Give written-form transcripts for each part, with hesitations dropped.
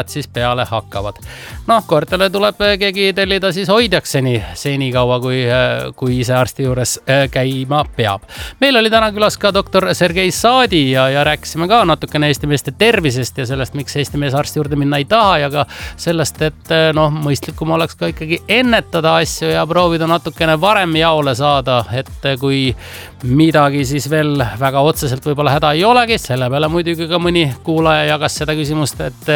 siis peale hakkavad. Noh, koertele tuleb keegi tellida siis hoidjaks seni kaua, kui ise arsti juures käima peab. Meil oli täna külas ka doktor Sergei Saadi ja rääkisime ka natukene Eesti meeste tervisest ja sellest, miks Eesti mees arsti juurde minna ei taha ja ka sellest, et mõistlikum oleks ka ikkagi ennetada asju ja proovida natukene varem jaole saada, et kui midagi siis veel väga otseselt võib-olla häda ei olegi, selle peale muidugi ka mõni kuulaja jagas seda küsimust,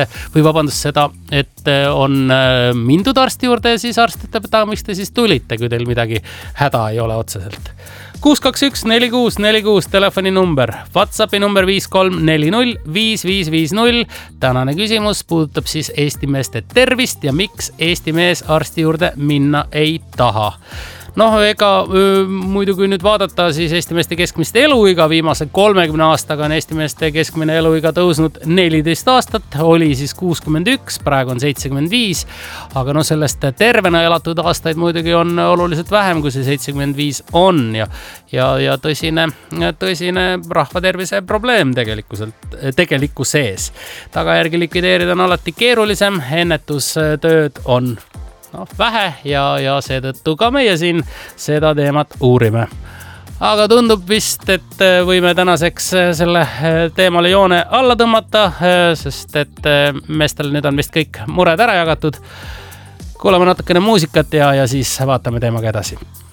et on mindud arsti juurde ja siis arst ütleb, et miks te siis tulite, kui teil midagi häda ei ole otseselt. 621-4646 telefoninumber, WhatsAppi number 53405550. Tänane küsimus puudutab siis Eesti meeste tervist ja miks Eesti mees arsti juurde minna ei taha. Ega muidu kui nüüd vaadata siis Eesti meeste keskmist eluiga, viimase 30 aastaga on Eesti meeste keskmine eluiga tõusnud 14 aastat, oli siis 61, praegu on 75, aga sellest tervena elatud aastaid muidugi on oluliselt vähem, kui see 75 on ja tõsine rahvatervise probleem tegelikkuses. Tagajärgi likvideerida on alati keerulisem, ennetustööd on vähe ja seetõttu ka meie siin seda teemat uurime. Aga tundub vist, et võime tänaseks selle teemale joone alla tõmmata, sest et meestel nüüd on vist kõik mured ära jagatud. Kuulame natukene muusikat ja siis vaatame teemaga edasi.